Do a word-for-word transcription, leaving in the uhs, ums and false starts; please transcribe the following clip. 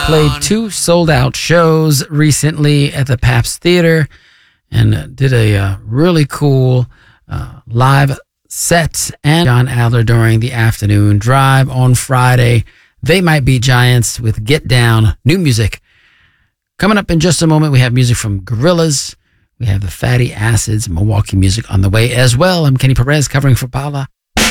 played two sold-out shows recently at the Pabst Theater and uh, did a uh, really cool uh, live set. And John Adler during the afternoon drive on Friday. They Might Be Giants with Get Down, new music. Coming up in just a moment, we have music from Gorillaz. We have the Fatty Acids, Milwaukee music on the way as well. I'm Kenny Perez covering for Paula.